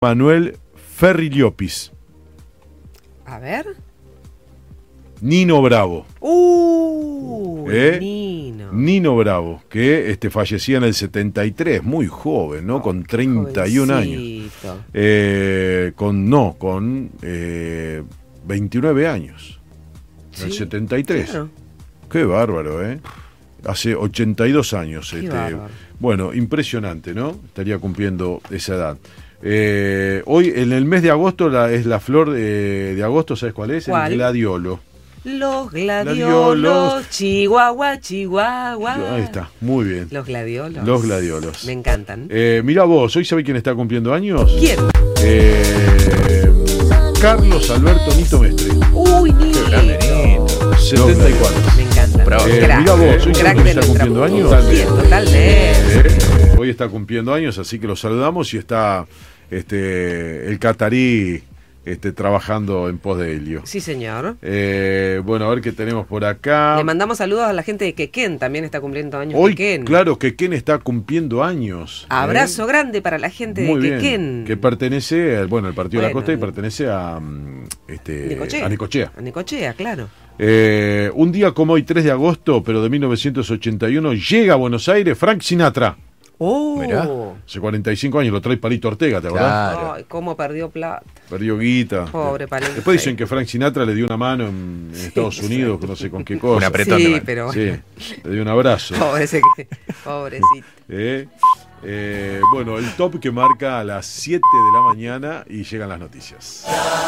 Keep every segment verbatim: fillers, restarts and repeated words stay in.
Manuel Ferri Llopis. A ver. Nino Bravo. Uh, ¿Eh? Nino. Nino Bravo, que este, fallecía en el setenta y tres, muy joven, ¿no? Oh, con treinta y un jovencito. años. Eh, con, no, con eh, veintinueve años. En el Sí, setenta y tres. claro. Qué bárbaro, ¿eh? Hace ochenta y dos años. Qué Este, bárbaro. bueno, impresionante, ¿no? Estaría cumpliendo esa edad. Eh, hoy, en el mes de agosto, la, es la flor de, de agosto, ¿sabes cuál es? ¿Cuál? El gladiolo. Los Gladiolos. gladiolos, Chihuahua, Chihuahua. Ahí está, muy bien. Los gladiolos. Los gladiolos. Me encantan. Eh, mira vos, ¿hoy sabés quién está cumpliendo años? ¿Quién? Eh, Carlos Alberto Nito Mestre. Uy, Nito. setenta y cuatro. Me encanta. Bravo. Eh, Crack. mira vos, ¿hoy sabés Crack quién de está nuestra cumpliendo años? música. Sí, totalmente. Eh, hoy está cumpliendo años, así que lo saludamos y está este, el catarí este, trabajando en pos de Helio. Sí, señor. Eh, bueno, a ver qué tenemos por acá. Le mandamos saludos a la gente de Quequén, también está cumpliendo años. Hoy, Quequén. claro, Quequén está cumpliendo años. Abrazo ¿eh? grande para la gente Muy de bien, Quequén. que pertenece al bueno, el Partido de la Bueno, Costa y pertenece a, mm, este, Necochea. a Necochea. A Necochea, claro. Eh, un día como hoy, tres de agosto, pero de mil novecientos ochenta y uno, llega a Buenos Aires Frank Sinatra. Oh. Mirá. Hace cuarenta y cinco años, lo trae Palito Ortega, ¿te acordás? Claro. Ay, cómo perdió plata. Perdió guita. Pobre Palito. Después dicen que Frank Sinatra le dio una mano en, en Estados Unidos, no sé con qué cosa. Un apretón de Sí, mano. pero Sí, le dio un abrazo. Pobrece- pobrecito. Eh, eh, bueno, el top que marca a las siete de la mañana y llegan las noticias.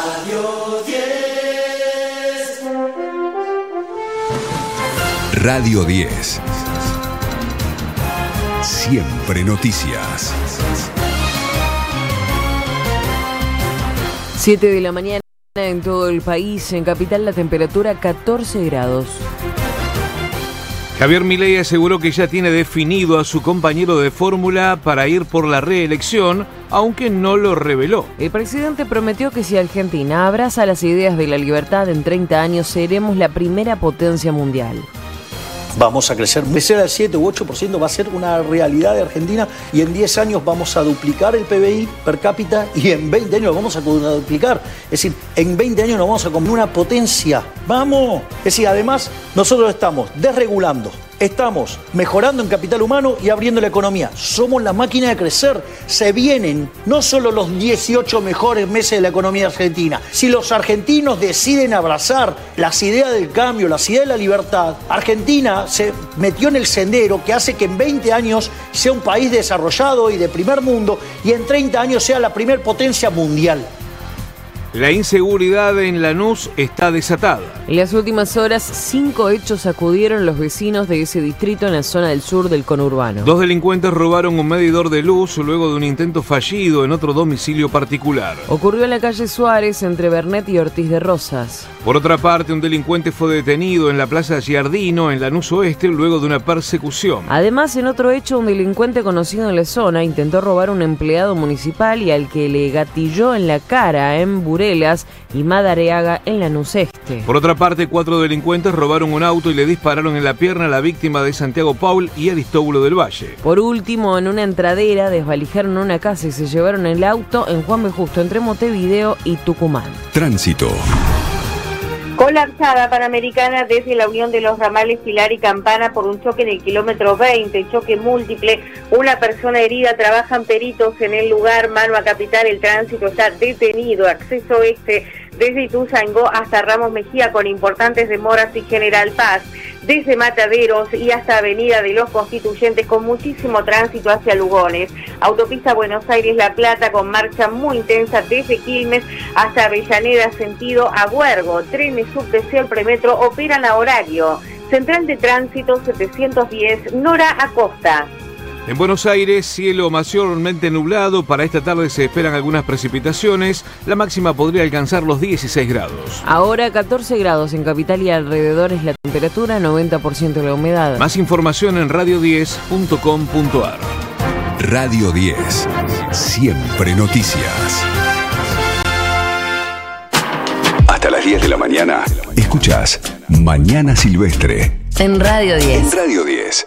Radio diez. Siempre noticias. siete de la mañana en todo el país. En Capital la temperatura catorce grados. Javier Milei aseguró que ya tiene definido a su compañero de fórmula para ir por la reelección, aunque no lo reveló. El presidente prometió que si Argentina abraza las ideas de la libertad, en treinta años seremos la primera potencia mundial. Vamos a crecer, crecer al siete u ocho por ciento va a ser una realidad de Argentina y en diez años vamos a duplicar el P B I per cápita y en veinte años lo vamos a duplicar. Es decir, en veinte años nos vamos a comer una potencia. ¡Vamos! Es decir, además, nosotros estamos desregulando, estamos mejorando en capital humano y abriendo la economía. Somos la máquina de crecer. Se vienen no solo los dieciocho mejores meses de la economía argentina. Si los argentinos deciden abrazar las ideas del cambio, las ideas de la libertad, Argentina se metió en el sendero que hace que en veinte años sea un país desarrollado y de primer mundo y en treinta años sea la primer potencia mundial. La inseguridad en Lanús está desatada. En las últimas horas, cinco hechos sacudieron los vecinos de ese distrito en la zona del sur del conurbano. Dos delincuentes robaron un medidor de luz luego de un intento fallido en otro domicilio particular. Ocurrió en la calle Suárez, entre Bernet y Ortiz de Rosas. Por otra parte, un delincuente fue detenido en la Plaza Giardino, en Lanús Oeste, luego de una persecución. Además, en otro hecho, un delincuente conocido en la zona intentó robar a un empleado municipal y al que le gatilló en la cara en Burelas y Madariaga en Lanús Este. Por otra parte, cuatro delincuentes robaron un auto y le dispararon en la pierna a la víctima de Santiago Paul y Aristóbulo del Valle. Por último, en una entradera desvalijaron una casa y se llevaron el auto en Juan B. Justo, entre Montevideo y Tucumán. Tránsito. Colapsada Panamericana desde la unión de los ramales Pilar y Campana por un choque en el kilómetro veinte, choque múltiple, una persona herida, trabajan peritos en el lugar, mano a Capital, el tránsito está detenido, acceso este desde Ituzaingó hasta Ramos Mejía con importantes demoras y General Paz, desde Mataderos y hasta Avenida de los Constituyentes con muchísimo tránsito hacia Lugones, autopista Buenos Aires-La Plata con marcha muy intensa desde Quilmes hasta Avellaneda sentido Agüergo, trenes subte el premetro operan a horario, central de tránsito setecientos diez, Nora Acosta. En Buenos Aires, cielo mayormente nublado. Para esta tarde se esperan algunas precipitaciones. La máxima podría alcanzar los dieciséis grados. Ahora catorce grados en Capital y alrededores la temperatura, noventa por ciento la humedad. Más información en radio diez punto com punto ar. Radio diez. Siempre noticias. Hasta las diez de la mañana. Escuchás Mañana Silvestre. En Radio diez. En Radio diez.